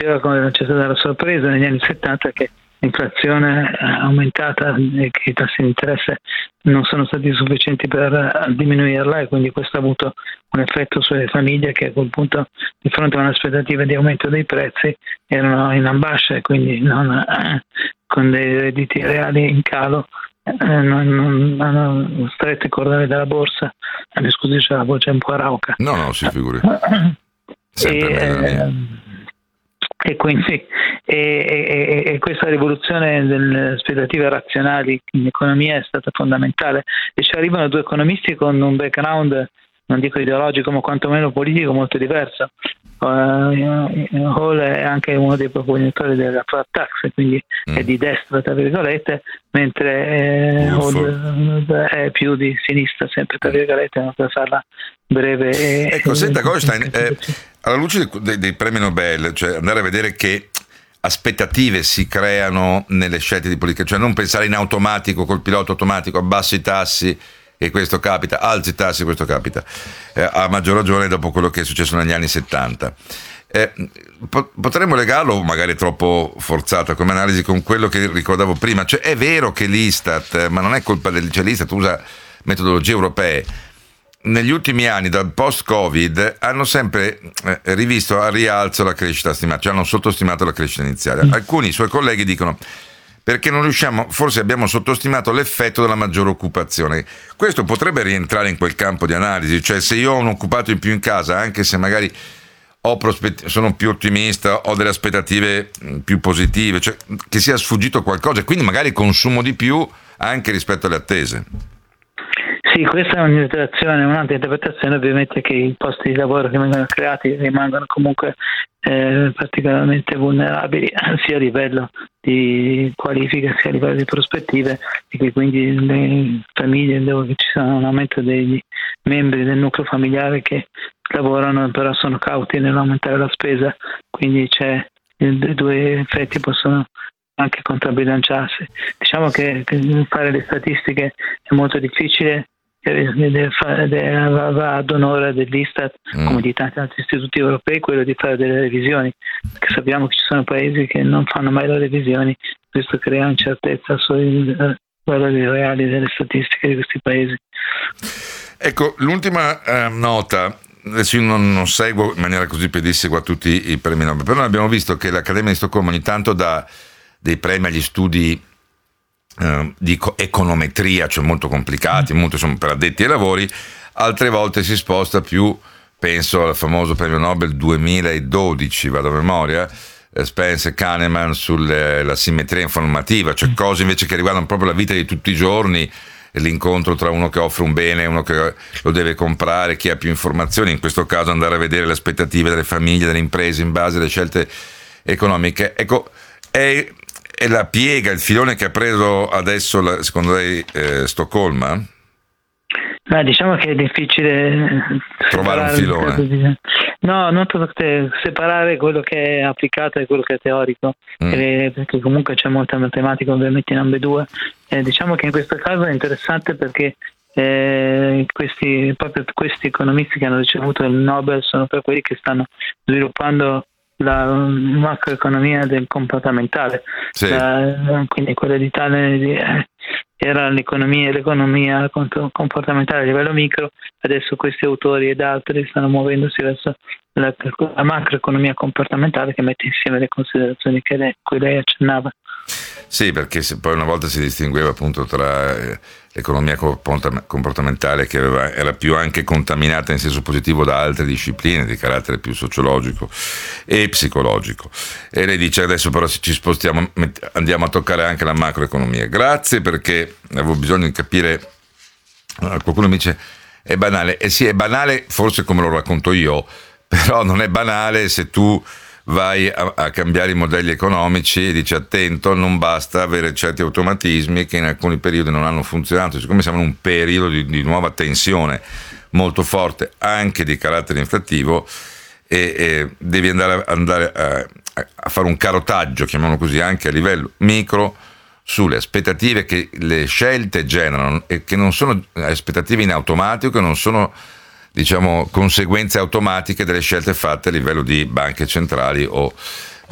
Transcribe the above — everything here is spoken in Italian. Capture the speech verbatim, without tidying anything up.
diceva, come non c'è stata la sorpresa negli anni settanta che l'inflazione è aumentata e che i tassi di interesse non sono stati sufficienti per diminuirla, e quindi questo ha avuto un effetto sulle famiglie che a quel punto, di fronte a un'aspettativa di aumento dei prezzi, erano in ambascia, e quindi non, eh, con dei redditi reali in calo, eh, non, non hanno strette cordate della borsa. Mi scusi, c'è la voce un po' rauca. No, no, si figuri. E, eh, e quindi e, e, e questa rivoluzione delle aspettative razionali in economia è stata fondamentale, e ci arrivano due economisti con un background, non dico ideologico, ma quantomeno politico molto diverso. Uh, Hall è anche uno dei proponitori della flat tax, quindi mm. è di destra tra virgolette, mentre eh, Hall è più di sinistra, sempre tra virgolette, non per farla breve. E, ecco, e, senta Goldstein, eh, alla luce dei, dei premi Nobel, cioè andare a vedere che aspettative si creano nelle scelte di politica, cioè non pensare in automatico, col pilota automatico, abbassi i tassi e questo capita, alzi i tassi e questo capita, eh, a maggior ragione dopo quello che è successo negli anni settanta. Eh, po- potremmo legarlo, magari troppo forzata come analisi, con quello che ricordavo prima, cioè è vero che l'Istat, ma non è colpa del, cioè l'Istat usa metodologie europee, negli ultimi anni dal post-Covid hanno sempre eh, rivisto a rialzo la crescita stimata, cioè hanno sottostimato la crescita iniziale. Alcuni suoi colleghi dicono perché non riusciamo, forse abbiamo sottostimato l'effetto della maggiore occupazione. Questo potrebbe rientrare in quel campo di analisi, cioè se io ho un occupato in più in casa, anche se magari ho prospett- sono più ottimista, ho delle aspettative più positive, cioè che sia sfuggito qualcosa e quindi magari consumo di più anche rispetto alle attese. Sì, questa è un'interpretazione, un'altra interpretazione ovviamente che i posti di lavoro che vengono creati rimangono comunque eh, particolarmente vulnerabili sia a livello di qualifica sia a livello di prospettive, e che quindi le famiglie dove ci sono un aumento dei membri del nucleo familiare che lavorano però sono cauti nell'aumentare la spesa, quindi c'è i due effetti possono anche contrabbilanciarsi. Diciamo che, che fare le statistiche è molto difficile, va ad onore dell'Istat mm. come di tanti altri istituti europei quello di fare delle revisioni, perché sappiamo che ci sono paesi che non fanno mai le revisioni, questo crea incertezza sui valori reali delle statistiche di questi paesi. Ecco, l'ultima eh, nota, adesso io non, non seguo in maniera così pedissequa tutti i premi Nobel, però abbiamo visto che l'Accademia di Stoccolma ogni tanto dà dei premi agli studi Uh, di econometria, cioè molto complicati, molto sono per addetti ai lavori, altre volte si sposta più, penso al famoso premio Nobel duemiladodici, vado a memoria, eh, Spence e Kahneman sulla simmetria informativa, cioè cose invece che riguardano proprio la vita di tutti i giorni, l'incontro tra uno che offre un bene e uno che lo deve comprare, chi ha più informazioni, in questo caso andare a vedere le aspettative delle famiglie, delle imprese in base alle scelte economiche. Ecco, è è la piega, il filone che ha preso adesso, la, secondo lei, eh, Stoccolma? Beh, diciamo che è difficile trovare un filone. No, non separare quello che è applicato e quello che è teorico, mm. perché comunque c'è molta matematica ovviamente in ambedue. Eh, diciamo che in questo caso è interessante perché eh, questi, proprio questi economisti che hanno ricevuto il Nobel sono per quelli che stanno sviluppando la macroeconomia del comportamentale, sì. la, quindi quella di tale era l'economia l'economia comportamentale a livello micro, adesso questi autori ed altri stanno muovendosi verso la, la macroeconomia comportamentale che mette insieme le considerazioni che lei, cui lei accennava. Sì, perché se poi una volta si distingueva appunto tra eh, l'economia comportamentale che aveva, era più anche contaminata in senso positivo da altre discipline di carattere più sociologico e psicologico, e lei dice adesso però se ci spostiamo andiamo a toccare anche la macroeconomia. Grazie, perché avevo bisogno di capire, qualcuno mi dice è banale, e eh sì è banale forse come lo racconto io, però non è banale se tu vai a, a cambiare i modelli economici e dici attento, non basta avere certi automatismi che in alcuni periodi non hanno funzionato, siccome siamo in un periodo di, di nuova tensione molto forte anche di carattere inflattivo, e, e devi andare, andare a, a fare un carotaggio, chiamiamolo così, anche a livello micro sulle aspettative che le scelte generano, e che non sono aspettative in automatico, che non sono diciamo conseguenze automatiche delle scelte fatte a livello di banche centrali o